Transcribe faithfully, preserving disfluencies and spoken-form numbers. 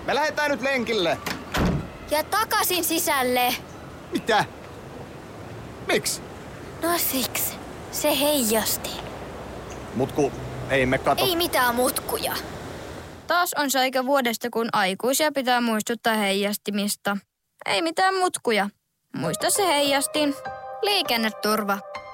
Me lähdetään nyt lenkille. Ja takaisin sisälle. Mitä? Miksi? No siksi. Se heijasti. Mutku, ei me kato. Ei mitään mutkuja. Taas on se aika vuodesta, kun aikuisia pitää muistuttaa heijastimista. Ei mitään mutkuja. Muista se heijastin. Liikenneturva.